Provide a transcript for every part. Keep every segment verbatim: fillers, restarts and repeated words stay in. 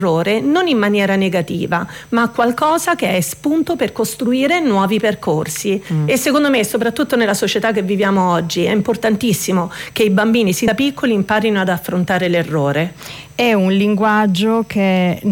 non in maniera negativa, ma qualcosa che è spunto per costruire nuovi percorsi. Mm. E secondo me, soprattutto nella società che viviamo oggi, è importantissimo che i bambini sin da piccoli imparino ad affrontare l'errore. È un linguaggio che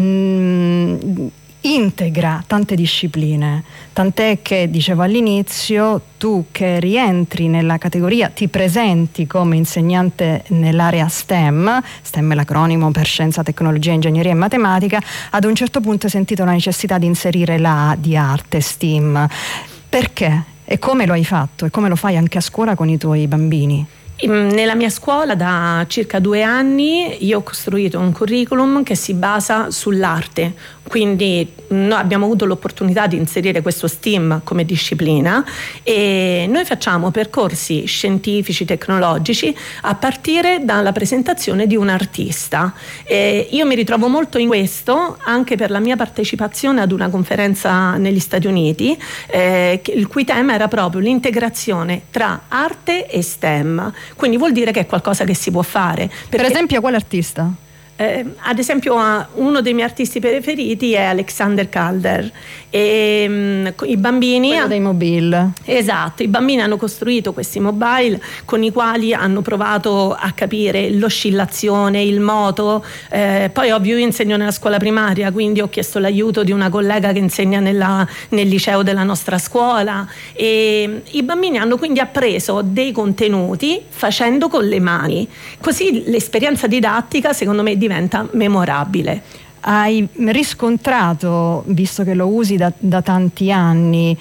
mh, integra tante discipline, tant'è che, dicevo all'inizio, tu che rientri nella categoria, ti presenti come insegnante nell'area STEM, STEM è l'acronimo per scienza, tecnologia, ingegneria e matematica, ad un certo punto hai sentito la necessità di inserire la A di arte, STEAM. Perché? E come lo hai fatto? E come lo fai anche a scuola con i tuoi bambini? Nella mia scuola da circa due anni io ho costruito un curriculum che si basa sull'arte, quindi noi abbiamo avuto l'opportunità di inserire questo STEAM come disciplina e noi facciamo percorsi scientifici, tecnologici a partire dalla presentazione di un artista. E io mi ritrovo molto in questo anche per la mia partecipazione ad una conferenza negli Stati Uniti, eh, il cui tema era proprio l'integrazione tra arte e STEM. Quindi vuol dire che è qualcosa che si può fare. Per esempio, quale artista? Eh, ad esempio uno dei miei artisti preferiti è Alexander Calder e um, i bambini quello dei mobile. Esatto, i bambini hanno costruito questi mobile con i quali hanno provato a capire l'oscillazione, il moto, eh, poi ovvio io insegno nella scuola primaria, quindi ho chiesto l'aiuto di una collega che insegna nella, nel liceo della nostra scuola e i bambini hanno quindi appreso dei contenuti facendo con le mani, così l'esperienza didattica secondo me diventa memorabile. Hai riscontrato, visto che lo usi da, da tanti anni,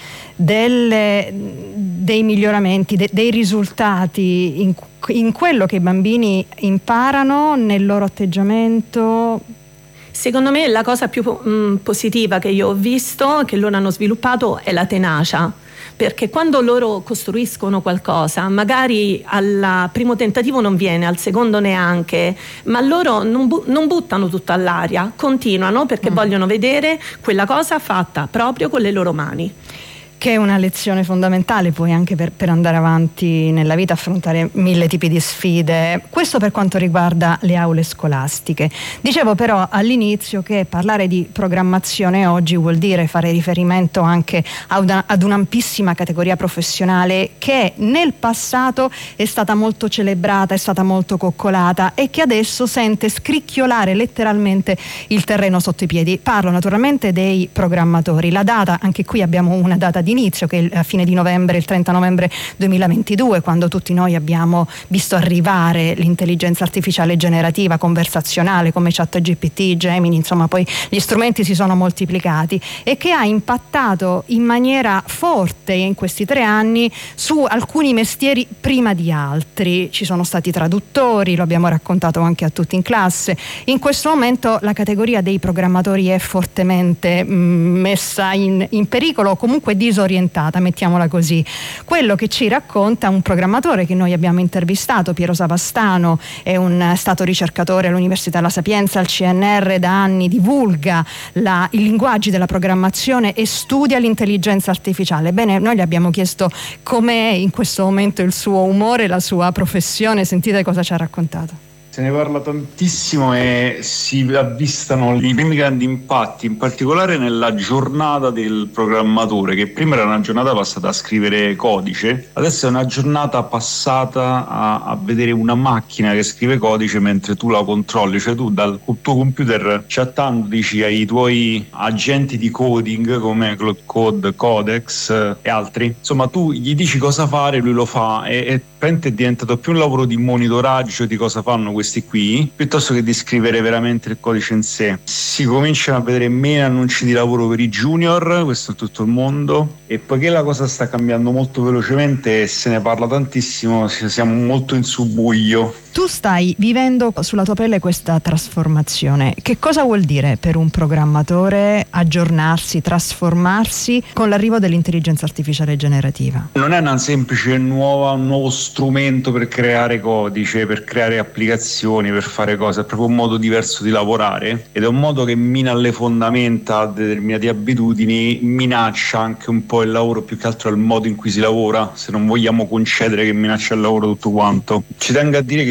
delle, dei miglioramenti, de, dei risultati in, in quello che i bambini imparano, nel loro atteggiamento? Secondo me la cosa più mh, positiva che io ho visto, che loro hanno sviluppato, è la tenacia. Perché quando loro costruiscono qualcosa, magari al primo tentativo non viene, al secondo neanche, ma loro non, bu- non buttano tutto all'aria, continuano perché mm. vogliono vedere quella cosa fatta proprio con le loro mani. Che è una lezione fondamentale poi anche per, per andare avanti nella vita, affrontare mille tipi di sfide. Questo per quanto riguarda le aule scolastiche. Dicevo però all'inizio che parlare di programmazione oggi vuol dire fare riferimento anche a una, ad un'ampissima categoria professionale che nel passato è stata molto celebrata, è stata molto coccolata e che adesso sente scricchiolare letteralmente il terreno sotto i piedi. Parlo naturalmente dei programmatori. La data, anche qui abbiamo una data di inizio che è a fine di novembre, il trenta novembre duemilaventidue, quando tutti noi abbiamo visto arrivare l'intelligenza artificiale generativa conversazionale come ChatGPT, Gemini, insomma poi gli strumenti si sono moltiplicati e che ha impattato in maniera forte in questi tre anni su alcuni mestieri prima di altri. Ci sono stati traduttori, lo abbiamo raccontato anche a tutti in classe. In questo momento la categoria dei programmatori è fortemente mh, messa in, in pericolo o comunque disorientata, mettiamola così. Quello che ci racconta un programmatore che noi abbiamo intervistato, Piero Savastano, è un stato ricercatore all'Università La Sapienza, al C N R da anni, divulga la, i linguaggi della programmazione e studia l'intelligenza artificiale. Bene, noi gli abbiamo chiesto com'è in questo momento il suo umore, la sua professione. Sentite cosa ci ha raccontato. Se ne parla tantissimo e si avvistano i primi grandi impatti, in particolare nella giornata del programmatore, che prima era una giornata passata a scrivere codice, adesso è una giornata passata a, a vedere una macchina che scrive codice mentre tu la controlli, cioè tu dal tuo computer chattando dici ai tuoi agenti di coding come Cloud Code, Codex eh, e altri, insomma tu gli dici cosa fare, lui lo fa e, e è diventato più un lavoro di monitoraggio di cosa fanno questi qui, piuttosto che di scrivere veramente il codice in sé. Si cominciano a vedere meno annunci di lavoro per i junior, questo in tutto il mondo, e poiché la cosa sta cambiando molto velocemente e se ne parla tantissimo, siamo molto in subbuglio. Tu stai vivendo sulla tua pelle questa trasformazione. Che cosa vuol dire per un programmatore aggiornarsi, trasformarsi con l'arrivo dell'intelligenza artificiale generativa? Non è una semplice nuova, un nuovo strumento per creare codice, per creare applicazioni, per fare cose, è proprio un modo diverso di lavorare ed è un modo che mina le fondamenta di determinate abitudini, minaccia anche un po' il lavoro, più che altro il modo in cui si lavora, se non vogliamo concedere che minaccia il lavoro tutto quanto. Ci tengo a dire che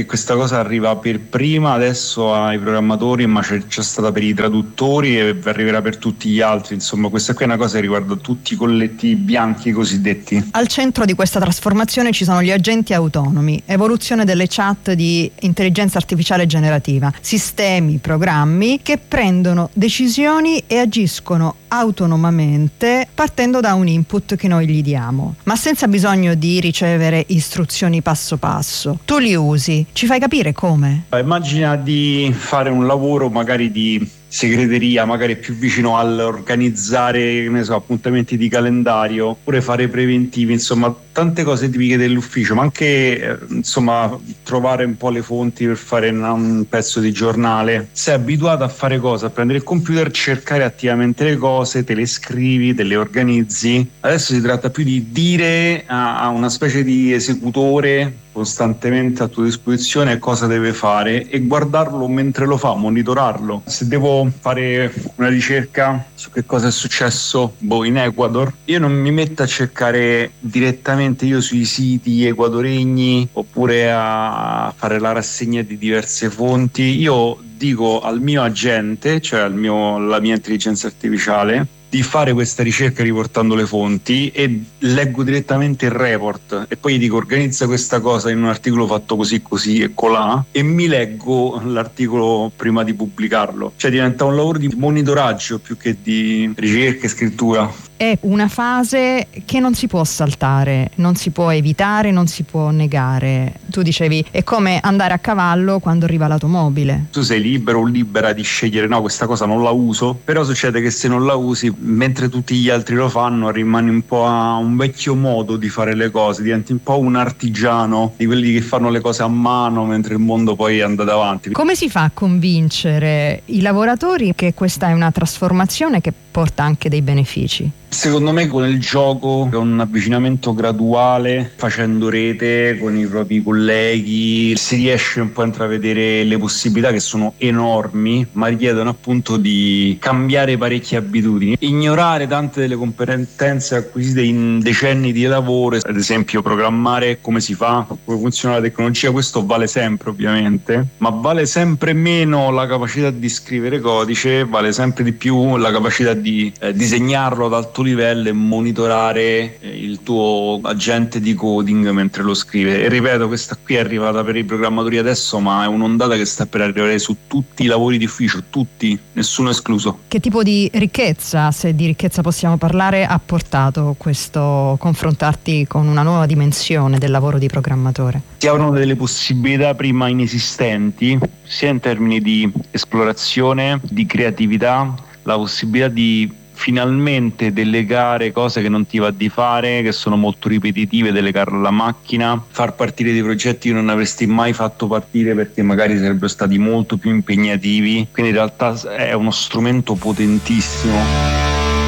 questa cosa arriva per prima adesso ai programmatori, ma c'è, c'è stata per i traduttori e arriverà per tutti gli altri. Insomma, questa qui è una cosa che riguarda tutti i colletti bianchi cosiddetti. Al centro di questa trasformazione ci sono gli agenti autonomi, evoluzione delle chat di intelligenza artificiale generativa, sistemi, programmi che prendono decisioni e agiscono autonomamente partendo da un input che noi gli diamo, ma senza bisogno di ricevere istruzioni passo passo. Tu li usi, ci fai capire come? Immagina di fare un lavoro magari di segreteria, magari più vicino all'organizzare, che ne so, appuntamenti di calendario, oppure fare preventivi, insomma tante cose tipiche dell'ufficio, ma anche eh, insomma trovare un po' le fonti per fare una, un pezzo di giornale. Sei abituato a fare cosa? A prendere il computer, cercare attivamente le cose, te le scrivi, te le organizzi. Adesso si tratta più di dire a, a una specie di esecutore costantemente a tua disposizione cosa deve fare e guardarlo mentre lo fa, monitorarlo. Se devo fare una ricerca su che cosa è successo boh, in Ecuador, io non mi metto a cercare direttamente io sui siti equadoregni oppure a fare la rassegna di diverse fonti. Io dico al mio agente, cioè al mio, alla mia intelligenza artificiale, di fare questa ricerca riportando le fonti e leggo direttamente il report e poi gli dico organizza questa cosa in un articolo fatto così così e colà e mi leggo l'articolo prima di pubblicarlo. Cioè diventa un lavoro di monitoraggio più che di ricerca e scrittura. È una fase che non si può saltare, non si può evitare, non si può negare. Tu dicevi, è come andare a cavallo quando arriva l'automobile. Tu sei libero o libera di scegliere, no, questa cosa non la uso, però succede che se non la usi, mentre tutti gli altri lo fanno, rimani un po' a un vecchio modo di fare le cose, diventi un po' un artigiano di quelli che fanno le cose a mano mentre il mondo poi anda davanti. Come si fa a convincere i lavoratori che questa è una trasformazione che porta anche dei benefici? Secondo me con il gioco, con un avvicinamento graduale, facendo rete con i propri colleghi, si riesce un po' a intravedere le possibilità che sono enormi, ma richiedono appunto di cambiare parecchie abitudini, ignorare tante delle competenze acquisite in decenni di lavoro, ad esempio programmare come si fa, come funziona la tecnologia. Questo vale sempre ovviamente, ma vale sempre meno la capacità di scrivere codice, vale sempre di più la capacità di eh, disegnarlo ad alto livello e monitorare il tuo agente di coding mentre lo scrive. E ripeto, questa qui è arrivata per i programmatori adesso, ma è un'ondata che sta per arrivare su tutti i lavori di ufficio, tutti, nessuno escluso. Che tipo di ricchezza, se di ricchezza possiamo parlare, ha portato questo confrontarti con una nuova dimensione del lavoro di programmatore? Si aprono delle possibilità prima inesistenti, sia in termini di esplorazione, di creatività, la possibilità di finalmente delegare cose che non ti va di fare, che sono molto ripetitive, delegarle alla macchina, far partire dei progetti che non avresti mai fatto partire perché magari sarebbero stati molto più impegnativi. Quindi in realtà è uno strumento potentissimo.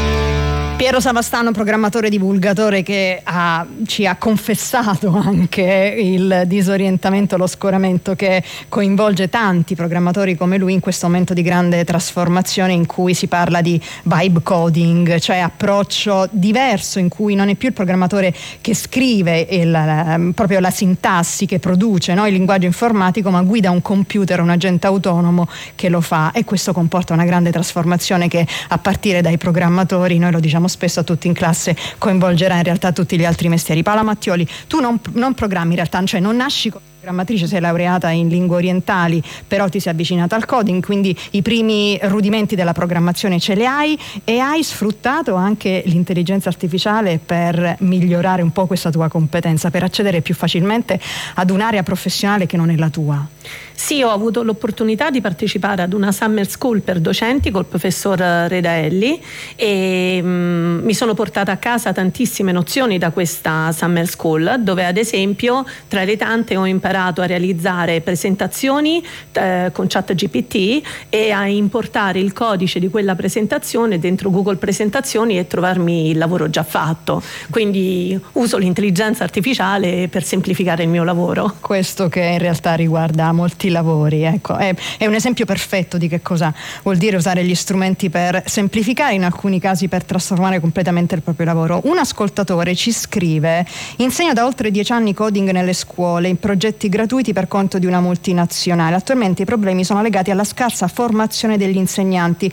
Piero Savastano, programmatore divulgatore, che ha, ci ha confessato anche il disorientamento, lo scoramento che coinvolge tanti programmatori come lui in questo momento di grande trasformazione in cui si parla di vibe coding, cioè approccio diverso in cui non è più il programmatore che scrive il, proprio la sintassi, che produce, no, il linguaggio informatico, ma guida un computer, un agente autonomo che lo fa, e questo comporta una grande trasformazione che a partire dai programmatori, noi lo diciamo spesso a tutti in classe, coinvolgerà in realtà tutti gli altri mestieri. Paola Mattioli, tu non, non programmi in realtà, cioè non nasci come programmatrice, sei laureata in lingue orientali, però ti sei avvicinata al coding, quindi i primi rudimenti della programmazione ce li hai, e hai sfruttato anche l'intelligenza artificiale per migliorare un po' questa tua competenza, per accedere più facilmente ad un'area professionale che non è la tua. Sì, ho avuto l'opportunità di partecipare ad una summer school per docenti col professor Redaelli e mh, mi sono portata a casa tantissime nozioni da questa summer school, dove ad esempio tra le tante ho imparato a realizzare presentazioni eh, con ChatGPT e a importare il codice di quella presentazione dentro Google Presentazioni e trovarmi il lavoro già fatto. Quindi uso l'intelligenza artificiale per semplificare il mio lavoro. Questo che in realtà riguarda molti lavori, ecco, è, è un esempio perfetto di che cosa vuol dire usare gli strumenti per semplificare, in alcuni casi per trasformare completamente il proprio lavoro. Un ascoltatore ci scrive: insegno da oltre dieci anni coding nelle scuole, in progetti progetti gratuiti per conto di una multinazionale. Attualmente i problemi sono legati alla scarsa formazione degli insegnanti,